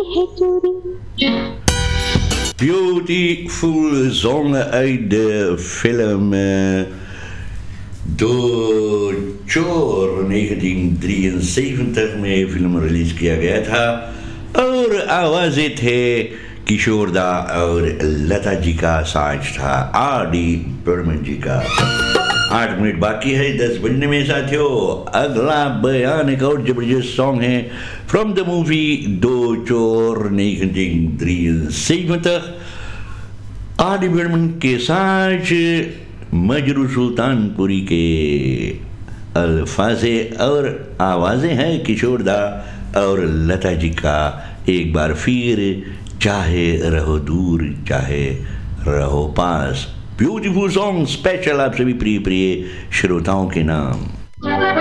है चोरी। Beautiful song uit de film दो चोर 1973 में फिल्म रिलीज किया गया था और आवाजें थे किशोर दा और लता जी का, साज था आर.डी. बर्मन जी का। 8 मिनट बाकी है 10 बजने में साथियों। अगला बयान एक और जबरदस्त सॉन्ग है फ्रॉम द मूवी दो चोर 1973। आर.डी. बर्मन के साथ मजरू सुल्तानपुरी के अल्फाजे और आवाजें हैं किशोर दा और लता जी का। एक बार फिर चाहे रहो दूर चाहे रहो पास, ब्यूटीफुल सॉन्ग स्पेशल आप सभी प्रिय प्रिय श्रोताओं के नाम।